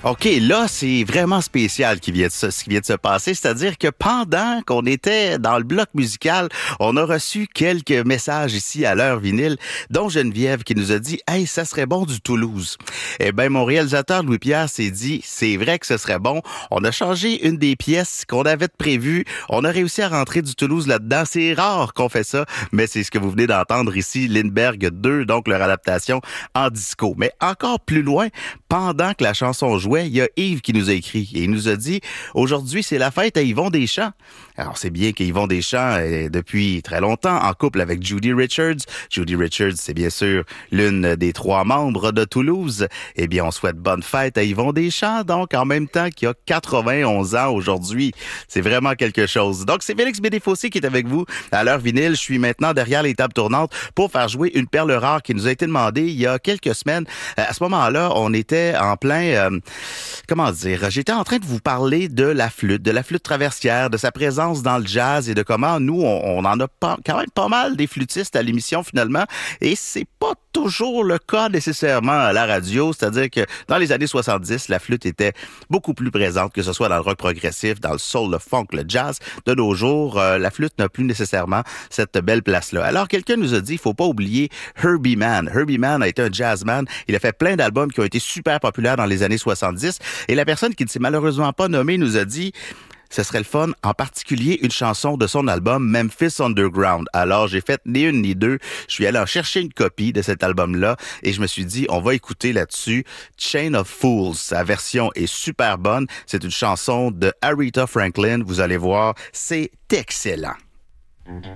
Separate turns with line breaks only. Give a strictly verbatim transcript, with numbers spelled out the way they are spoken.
OK, là, c'est vraiment spécial qui vient de se, ce qui vient de se passer. C'est-à-dire que pendant qu'on était dans le bloc musical, on a reçu quelques messages ici à l'heure vinyle, dont Geneviève qui nous a dit « Hey, ça serait bon du Toulouse ». Eh bien, mon réalisateur Louis-Pierre s'est dit « C'est vrai que ce serait bon ». On a changé une des pièces qu'on avait prévues. On a réussi à rentrer du Toulouse là-dedans. C'est rare qu'on fait ça, mais c'est ce que vous venez d'entendre ici, Lindbergh deux, donc leur adaptation en disco. Mais encore plus loin, pendant que la chanson jouait, il y a Yves qui nous a écrit et il nous a dit « Aujourd'hui, c'est la fête à Yvon Deschamps ». Alors, c'est bien qu'Yvon Deschamps est depuis très longtemps en couple avec Judy Richards. Judy Richards, c'est bien sûr l'une des trois membres de Toulouse. Eh bien, on souhaite bonne fête à Yvon Deschamps, donc en même temps qu'il a quatre-vingt-onze ans aujourd'hui. C'est vraiment quelque chose. Donc, c'est Félix Bédéfossé qui est avec vous à l'heure vinyle. Je suis maintenant derrière les tables tournantes pour faire jouer une perle rare qui nous a été demandée il y a quelques semaines. À ce moment-là, on était en plein... Euh, comment dire? J'étais en train de vous parler de la flûte, de la flûte traversière, de sa présence dans le jazz et de comment nous, on, on en a pas, quand même pas mal des flûtistes à l'émission finalement. Et c'est pas toujours le cas nécessairement à la radio. C'est-à-dire que dans les années soixante-dix, la flûte était beaucoup plus présente, que ce soit dans le rock progressif, dans le soul, le funk, le jazz. De nos jours, euh, la flûte n'a plus nécessairement cette belle place-là. Alors, quelqu'un nous a dit, il faut pas oublier Herbie Mann. Herbie Mann a été un jazzman. Il a fait plein d'albums qui ont été super populaires dans les années soixante-dix. Et la personne qui ne s'est malheureusement pas nommée nous a dit... Ce serait le fun, en particulier une chanson de son album Memphis Underground. Alors, j'ai fait ni une ni deux. Je suis allé en chercher une copie de cet album-là et je me suis dit, on va écouter là-dessus Chain of Fools. Sa version est super bonne. C'est une chanson de Aretha Franklin. Vous allez voir, c'est excellent.